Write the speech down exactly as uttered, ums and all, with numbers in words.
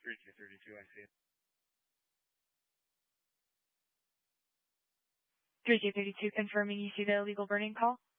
three Q thirty-two, I see it. three Q thirty-two confirming you see the illegal burning call.